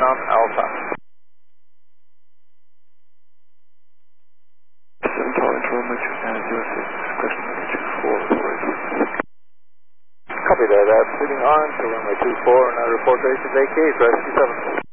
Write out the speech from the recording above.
Mount Alpha. Copy that. Proceeding on to runway 24 and report ready to vacate, rescue 7.